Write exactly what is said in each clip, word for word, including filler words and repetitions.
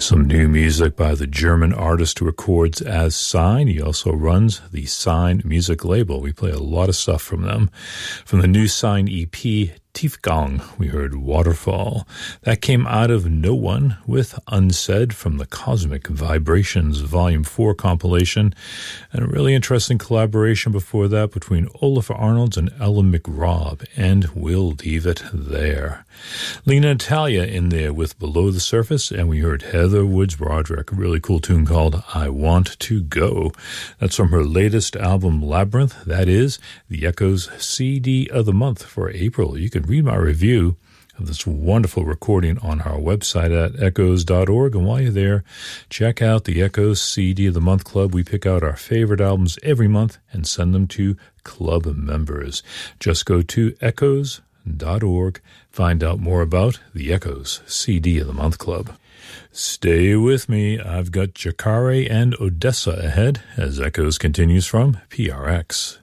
Some new music by the German artist who records as Sign. He also runs the Sign music label. We play a lot of stuff from them. From the new Sign E P, Tiefgang, we heard Waterfall. That came out of No One with Unsaid from the Cosmic Vibrations Volume four compilation, and a really interesting collaboration before that between Olaf Arnolds and Ella McRobb, and we'll leave it there. Lena Italia in there with Below the Surface, and we heard Heather Woods Roderick, a really cool tune called I Want to Go. That's from her latest album Labyrinth. That is the Echoes C D of the month for April. You can read my review of this wonderful recording on our website at echoes dot org, and while you're there, check out the Echoes C D of the Month Club. We pick out our favorite albums every month and send them to club members. Just go to echoes dot org, find out more about the Echoes C D of the Month Club. Stay with me. I've got Jacare and Odessa ahead as Echoes continues from P R X.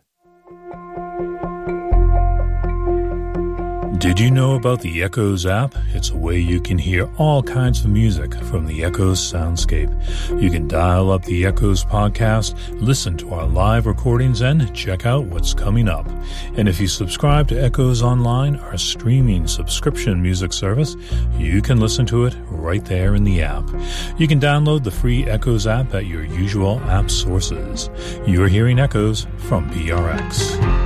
Did you know about the Echoes app? It's a way you can hear all kinds of music from the Echoes soundscape. You can dial up the Echoes podcast, listen to our live recordings, and check out what's coming up. And if you subscribe to Echoes Online, our streaming subscription music service, you can listen to it right there in the app. You can download the free Echoes app at your usual app sources. You're hearing Echoes from P R X.